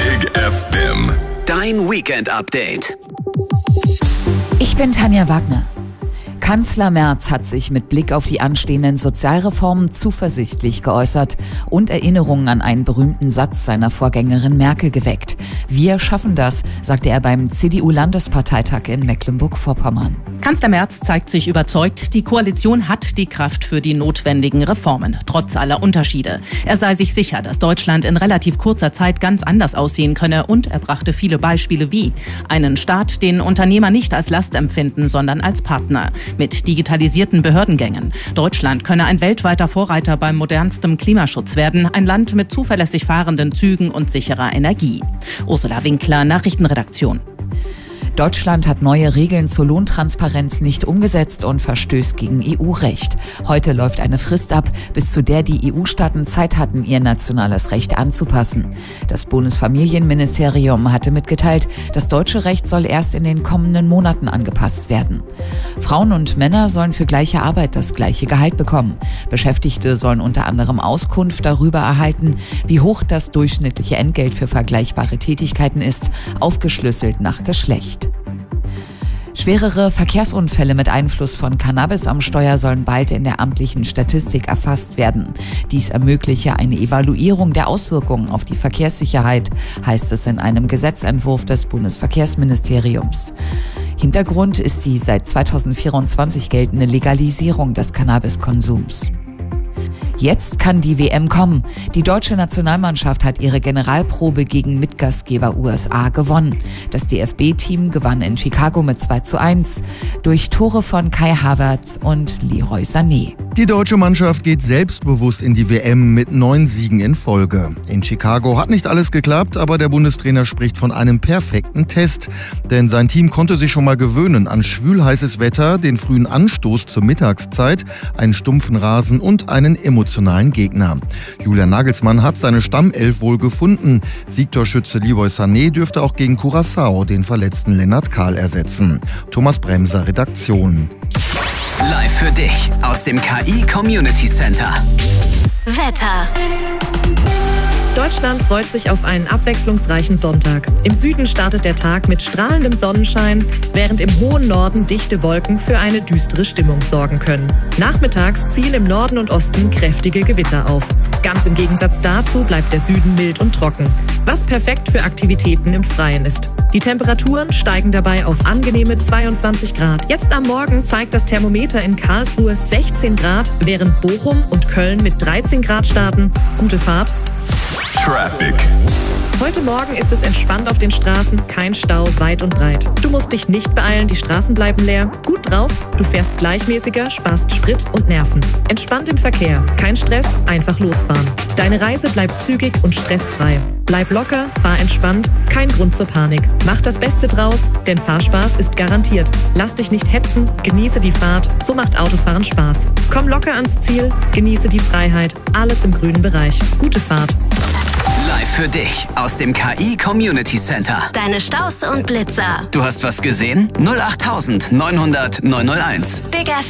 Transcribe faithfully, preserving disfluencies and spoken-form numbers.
Big F M. Dein Weekend-Update. Ich bin Tanja Wagner. Kanzler Merz hat sich mit Blick auf die anstehenden Sozialreformen zuversichtlich geäußert und Erinnerungen an einen berühmten Satz seiner Vorgängerin Merkel geweckt. Wir schaffen das, sagte er beim C D U-Landesparteitag in Mecklenburg-Vorpommern. Kanzler Merz zeigt sich überzeugt, die Koalition hat die Kraft für die notwendigen Reformen, trotz aller Unterschiede. Er sei sich sicher, dass Deutschland in relativ kurzer Zeit ganz anders aussehen könne, und er brachte viele Beispiele wie einen Staat, den Unternehmer nicht als Last empfinden, sondern als Partner, mit digitalisierten Behördengängen. Deutschland könne ein weltweiter Vorreiter beim modernstem Klimaschutz werden, ein Land mit zuverlässig fahrenden Zügen und sicherer Energie. Ursula Winkler, Nachrichtenredaktion. Deutschland hat neue Regeln zur Lohntransparenz nicht umgesetzt und verstößt gegen E U-Recht. Heute läuft eine Frist ab, bis zu der die E U-Staaten Zeit hatten, ihr nationales Recht anzupassen. Das Bundesfamilienministerium hatte mitgeteilt, das deutsche Recht soll erst in den kommenden Monaten angepasst werden. Frauen und Männer sollen für gleiche Arbeit das gleiche Gehalt bekommen. Beschäftigte sollen unter anderem Auskunft darüber erhalten, wie hoch das durchschnittliche Entgelt für vergleichbare Tätigkeiten ist, aufgeschlüsselt nach Geschlecht. Schwerere Verkehrsunfälle mit Einfluss von Cannabis am Steuer sollen bald in der amtlichen Statistik erfasst werden. Dies ermögliche eine Evaluierung der Auswirkungen auf die Verkehrssicherheit, heißt es in einem Gesetzentwurf des Bundesverkehrsministeriums. Hintergrund ist die seit zweitausendvierundzwanzig geltende Legalisierung des Cannabiskonsums. Jetzt kann die W M kommen. Die deutsche Nationalmannschaft hat ihre Generalprobe gegen Mitgastgeber U S A gewonnen. Das D F B-Team gewann in Chicago mit zwei zu eins durch Tore von Kai Havertz und Leroy Sané. Die deutsche Mannschaft geht selbstbewusst in die W M mit neun Siegen in Folge. In Chicago hat nicht alles geklappt, aber der Bundestrainer spricht von einem perfekten Test. Denn sein Team konnte sich schon mal gewöhnen an schwülheißes Wetter, den frühen Anstoß zur Mittagszeit, einen stumpfen Rasen und einen emotionalen Gegner. Julian Nagelsmann hat seine Stammelf wohl gefunden. Siegtorschütze Leroy Sané dürfte auch gegen Curaçao den verletzten Lennart Kahl ersetzen. Thomas Bremser, Redaktion. Live für dich aus dem K I Community Center. Wetter. Deutschland freut sich auf einen abwechslungsreichen Sonntag. Im Süden startet der Tag mit strahlendem Sonnenschein, während im hohen Norden dichte Wolken für eine düstere Stimmung sorgen können. Nachmittags ziehen im Norden und Osten kräftige Gewitter auf. Ganz im Gegensatz dazu bleibt der Süden mild und trocken, was perfekt für Aktivitäten im Freien ist. Die Temperaturen steigen dabei auf angenehme zweiundzwanzig Grad. Jetzt am Morgen zeigt das Thermometer in Karlsruhe sechzehn Grad, während Bochum und Köln mit dreizehn Grad starten. Gute Fahrt. Traffic. Heute Morgen ist es entspannt auf den Straßen, kein Stau weit und breit. Du musst dich nicht beeilen, die Straßen bleiben leer. Gut drauf, du fährst gleichmäßiger, sparst Sprit und Nerven. Entspannt im Verkehr, kein Stress, einfach losfahren. Deine Reise bleibt zügig und stressfrei. Bleib locker, fahr entspannt, kein Grund zur Panik. Mach das Beste draus, denn Fahrspaß ist garantiert. Lass dich nicht hetzen, genieße die Fahrt, so macht Autofahren Spaß. Komm locker ans Ziel, genieße die Freiheit, alles im grünen Bereich. Gute Fahrt. Live für dich aus dem K I Community Center. Deine Staus und Blitzer. Du hast was gesehen? null acht neunhundert neunhunderteins. Big F